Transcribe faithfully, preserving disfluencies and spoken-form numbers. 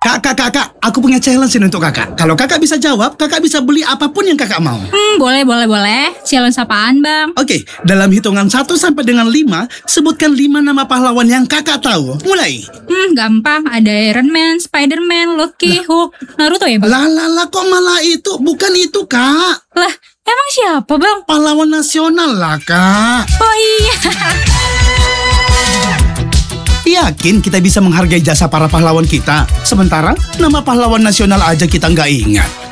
Kak, kak, kak, kak, aku punya challenge ini untuk kakak. Kalau kakak bisa jawab, kakak bisa beli apapun yang kakak mau. Hmm, boleh, boleh, boleh. Challenge apaan, Bang? Oke, dalam hitungan satu sampai dengan lima, sebutkan lima nama pahlawan yang kakak tahu. Mulai. Hmm, gampang. Ada Iron Man, Spider-Man, Loki, Hulk, Naruto ya, Bang? Lah, lah, lah, kok malah itu? Bukan itu, kak. Lah, emang siapa, Bang? Pahlawan nasional lah, kak. Oh iya. Yakin kita bisa menghargai jasa para pahlawan kita? Sementara nama pahlawan nasional aja kita nggak ingat.